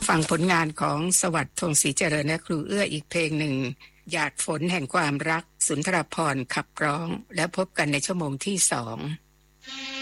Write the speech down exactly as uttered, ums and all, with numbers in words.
ฟังผลงานของสวัสดิ์ธงศรีเจริญและครูเอื้ออีกเพลงหนึ่งหยาดฝนแห่งความรักสุนทรภรณ์ขับร้องและพบกันในชั่วโมงที่สอง